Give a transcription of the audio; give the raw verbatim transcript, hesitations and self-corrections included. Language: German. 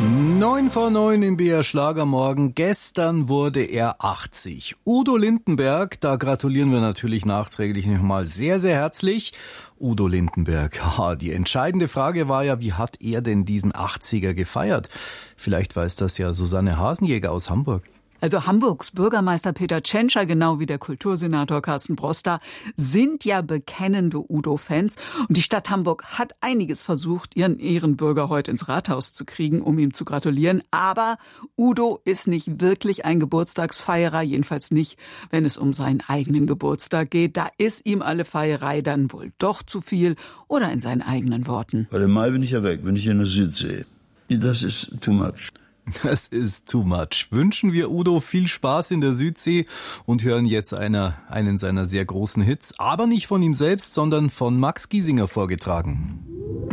Neun vor neun im B R Schlagermorgen. Gestern wurde er achtzig. Udo Lindenberg, da gratulieren wir natürlich nachträglich nochmal sehr, sehr herzlich. Udo Lindenberg, haha, die entscheidende Frage war ja, wie hat er denn diesen achtziger gefeiert? Vielleicht weiß das ja Susanne Hasenjäger aus Hamburg. Also Hamburgs Bürgermeister Peter Tschentscher, genau wie der Kultursenator Carsten Broster, sind ja bekennende Udo-Fans. Und die Stadt Hamburg hat einiges versucht, ihren Ehrenbürger heute ins Rathaus zu kriegen, um ihm zu gratulieren. Aber Udo ist nicht wirklich ein Geburtstagsfeierer, jedenfalls nicht, wenn es um seinen eigenen Geburtstag geht. Da ist ihm alle Feierei dann wohl doch zu viel oder in seinen eigenen Worten. Weil im Mai bin ich ja weg, bin ich in der Südsee. Das ist too much. Das ist too much. Wünschen wir Udo viel Spaß in der Südsee und hören jetzt einer, einen seiner sehr großen Hits, aber nicht von ihm selbst, sondern von Max Giesinger vorgetragen.